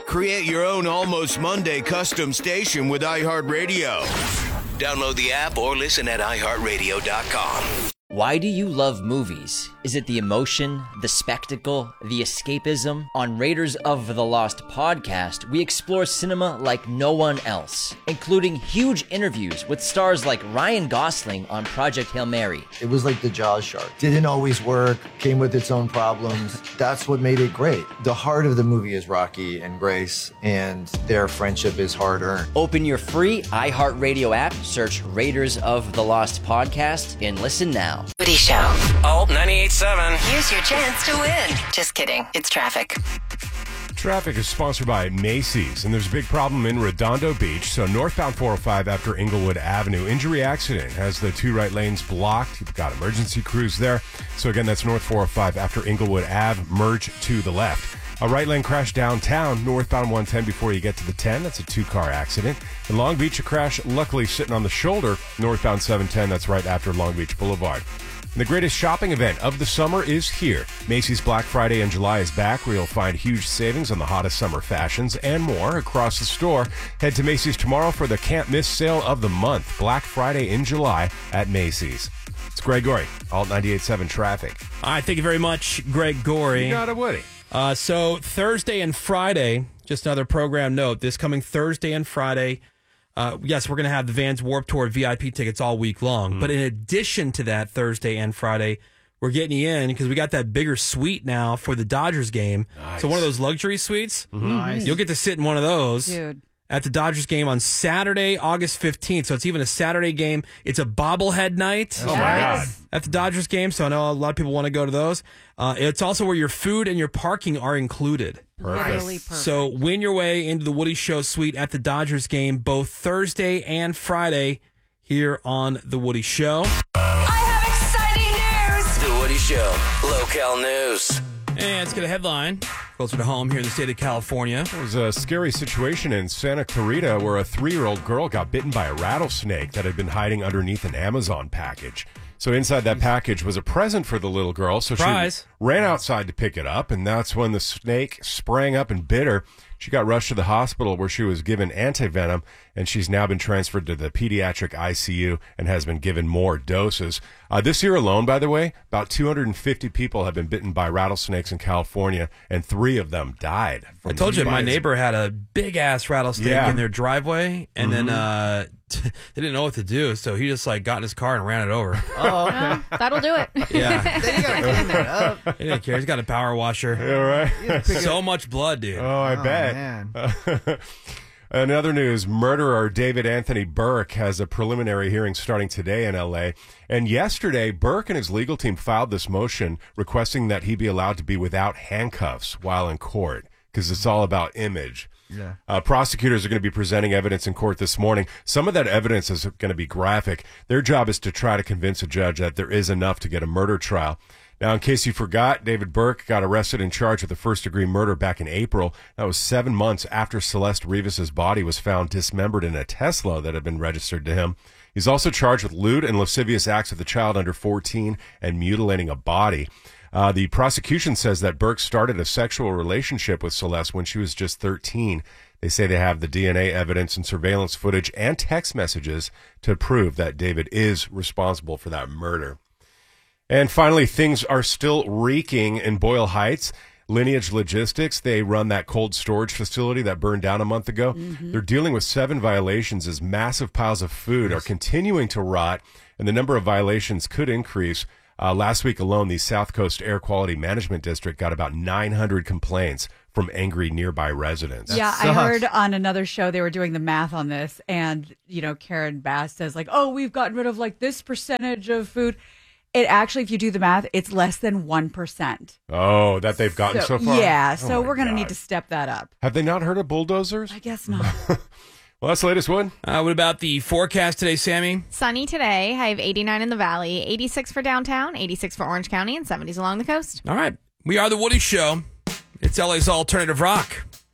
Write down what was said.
Create your own Almost Monday custom station with iHeartRadio. Download the app or listen at iHeartRadio.com. Why do you love movies? Is it the emotion, the spectacle, the escapism? On Raiders of the Lost podcast, we explore cinema like no one else, including huge interviews with stars like Ryan Gosling on Project Hail Mary. It was like the Jaws shark. Didn't always work, came with its own problems. That's what made it great. The heart of the movie is Rocky and Grace, and their friendship is hard-earned. Open your free iHeartRadio app, search Raiders of the Lost podcast, and listen now. Woody Show. Alt 98.7. Here's your chance to win. Just kidding. It's traffic. Traffic is sponsored by Macy's, and there's a big problem in Redondo Beach. So northbound 405 after Inglewood Avenue. Injury accident has the two right lanes blocked. You've got emergency crews there. So again, that's north 405 after Inglewood Ave. Merge to the left. A right lane crash downtown, northbound 110 before you get to the 10. That's a two-car accident. In Long Beach, a crash luckily sitting on the shoulder, northbound 710. That's right after Long Beach Boulevard. And the greatest shopping event of the summer is here. Macy's Black Friday in July is back, where you'll find huge savings on the hottest summer fashions and more across the store. Head to Macy's tomorrow for the can't-miss sale of the month, Black Friday in July at Macy's. It's Greg Gorey, Alt 98.7 Traffic. All right, thank you very much, Greg Gorey. You got it, Woody. So Thursday and Friday, just another program note, this coming Thursday and Friday, yes, we're going to have the Vans Warped Tour VIP tickets all week long. But in addition to that, Thursday and Friday, we're getting you in because we got that bigger suite now for the Dodgers game. Nice. So one of those luxury suites, Nice. you'll get to sit in one of those. Dude. At the Dodgers game on Saturday, August 15th. So it's even a Saturday game. It's a bobblehead night. Oh, my God. At the Dodgers game. So I know a lot of people want to go to those. It's also where your food and your parking are included. Literally perfect. So win your way into the Woody Show suite at the Dodgers game both Thursday and Friday here on the Woody Show. I have exciting news. The Woody Show. Local news. And let's get a headline closer to home here in the state of California. There was a scary situation in Santa Clarita where a 3-year-old girl got bitten by a rattlesnake that had been hiding underneath an Amazon package. So inside that package was a present for the little girl. So Surprise. she ran outside to pick it up, and that's when the snake sprang up and bit her. She got rushed to the hospital where she was given antivenom, and she's now been transferred to the pediatric ICU and has been given more doses. This year alone, by the way, about 250 people have been bitten by rattlesnakes in California, and 3 of them died. I told you my neighbor had a big-ass rattlesnake in their driveway, and then they didn't know what to do, so he just got in his car and ran it over. Oh, okay. That'll do it. Yeah. Then you gotta clean that up. He didn't care. He's got a power washer. Yeah, right? So much blood, dude. Oh, I bet. Man. In other news, murderer David Anthony Burke has a preliminary hearing starting today in L.A. And yesterday, Burke and his legal team filed this motion requesting that he be allowed to be without handcuffs while in court, because it's all about image. Yeah. Prosecutors are going to be presenting evidence in court this morning. Some of that evidence is going to be graphic. Their job is to try to convince a judge that there is enough to get a murder trial. Now, in case you forgot, David Burke got arrested and charged with a first-degree murder back in April. That was 7 months after Celeste Rivas' body was found dismembered in a Tesla that had been registered to him. He's also charged with lewd and lascivious acts with a child under 14 and mutilating a body. The prosecution says that Burke started a sexual relationship with Celeste when she was just 13. They say they have the DNA evidence and surveillance footage and text messages to prove that David is responsible for that murder. And finally, things are still reeking in Boyle Heights. Lineage Logistics, they run that cold storage facility that burned down a month ago. They're dealing with 7 violations as massive piles of food are continuing to rot, and the number of violations could increase. Last week alone, the South Coast Air Quality Management District got about 900 complaints from angry nearby residents. Yeah, I heard on another show they were doing the math on this, and, Karen Bass says, we've gotten rid of, this percentage of food. It actually, if you do the math, it's less than 1%. Oh, that they've gotten so far? Yeah, so we're going to need to step that up. Have they not heard of bulldozers? I guess not. Well, that's the latest one. What about the forecast today, Sammy? Sunny today. I have 89 in the valley, 86 for downtown, 86 for Orange County, and 70s along the coast. All right. We are the Woody Show. It's LA's alternative rock.